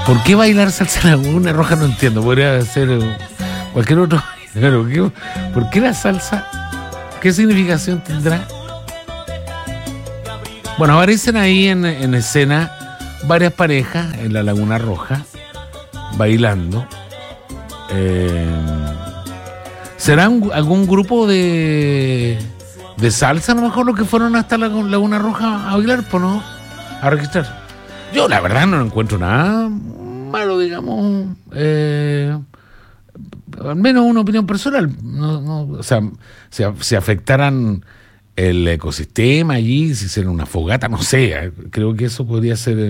¿Por qué bailar salsa en Laguna Roja? No entiendo. Podría ser cualquier otro. Pero ¿por qué la salsa? ¿Qué significación tendrá? Bueno, aparecen ahí en escena varias parejas en la Laguna Roja bailando. ¿Será algún grupo de salsa a lo mejor los que fueron hasta la Laguna Roja a bailar, pues no? A registrar. Yo la verdad no encuentro nada malo, digamos, al menos una opinión personal. No, o sea, si afectaran el ecosistema allí, si hicieran una fogata, no sé, creo que eso podría ser...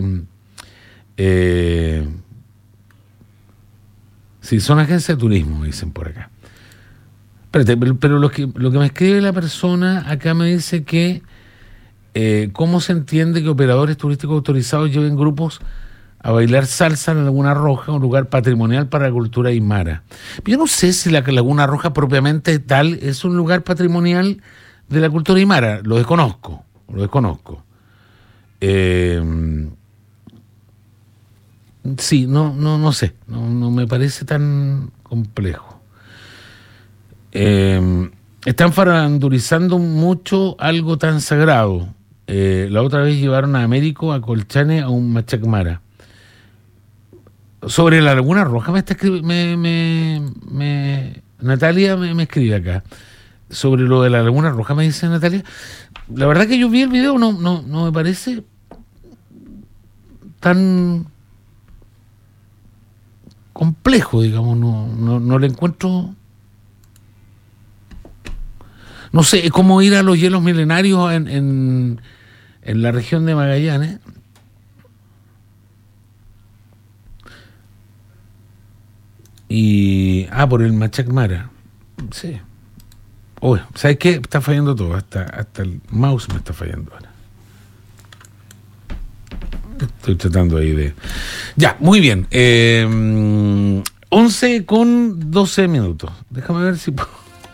sí, son agencias de turismo, dicen por acá. Espérate, pero lo que me escribe la persona acá me dice que ¿cómo se entiende que operadores turísticos autorizados lleven grupos a bailar salsa en la Laguna Roja, un lugar patrimonial para la cultura aymara? Yo no sé si la Laguna Roja propiamente tal es un lugar patrimonial de la cultura aymara, lo desconozco. Sí, no sé, no me parece tan complejo. Están farandurizando mucho algo tan sagrado. La otra vez llevaron a Américo, a Colchane, a un machacmara. Sobre la Laguna Roja me está Natalia me escribe acá. Sobre lo de la Laguna Roja me dice Natalia. La verdad que yo vi el video, no me parece tan complejo, digamos, no le encuentro. No sé, es como ir a los hielos milenarios en la región de Magallanes. Y por el Machacmara. Sí. Uy, ¿sabes qué? Está fallando todo, hasta el mouse me está fallando ahora. Estoy tratando ahí de... Ya, muy bien. 11:12. Déjame ver si puedo...